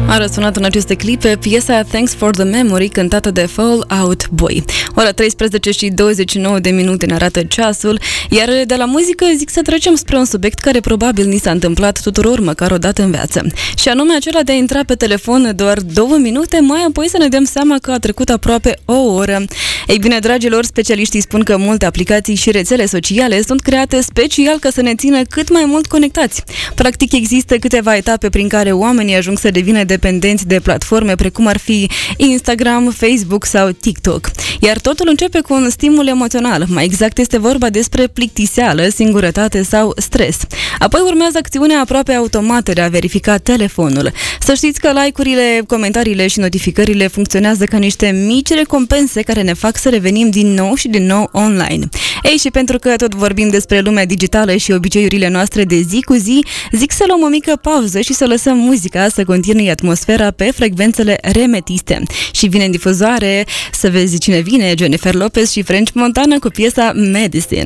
A răsunat în aceste clipe piesa Thanks for the Memory, cântată de Fall Out Boy. Ora 13 și 29 de minute ne arată ceasul, iar de la muzică zic să trecem spre un subiect care probabil ni s-a întâmplat tuturor măcar o dată în viață. Și anume acela de a intra pe telefon doar 2 minute, mai apoi să ne dăm seama că a trecut aproape o oră. Ei bine, dragilor, specialiștii spun că multe aplicații și rețele sociale sunt create special ca să ne țină cât mai mult conectați. Practic există câteva etape prin care oamenii ajung să devină dependenți de platforme precum ar fi Instagram, Facebook sau TikTok. Iar totul începe cu un stimul emoțional. Mai exact este vorba despre plictiseală, singurătate sau stres. Apoi urmează acțiunea aproape automată de a verifica telefonul. Să știți că like-urile, comentariile și notificările funcționează ca niște mici recompense care ne fac să revenim din nou și din nou online. Ei, și pentru că tot vorbim despre lumea digitală și obiceiurile noastre de zi cu zi, zic să luăm o mică pauză și să lăsăm muzica să continue atmosfera pe frecvențele remetiste. Și vine în difuzoare, să vezi cine vine, Jennifer Lopez și French Montana cu piesa Medicine.